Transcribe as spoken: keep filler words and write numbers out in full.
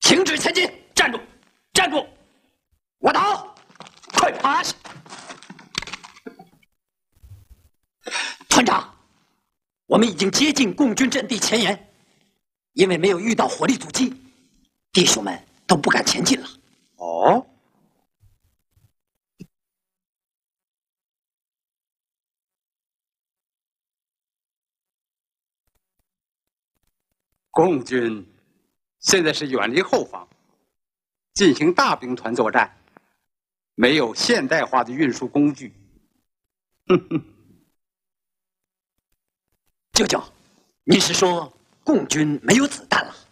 停止前进！站住！站住！我倒，快趴下！团长，我们已经接近共军阵地前沿，因为没有遇到火力阻击，弟兄们都不敢前进了。 哦。 共军现在是远离后方，进行大兵团作战，没有现代化的运输工具。哼哼， 舅舅，你是说共军没有子弹了？